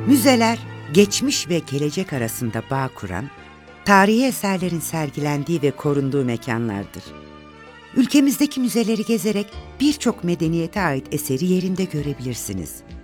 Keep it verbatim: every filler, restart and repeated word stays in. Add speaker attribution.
Speaker 1: Müzeler, geçmiş ve gelecek arasında bağ kuran, tarihi eserlerin sergilendiği ve korunduğu mekanlardır. Ülkemizdeki müzeleri gezerek birçok medeniyete ait eseri yerinde görebilirsiniz.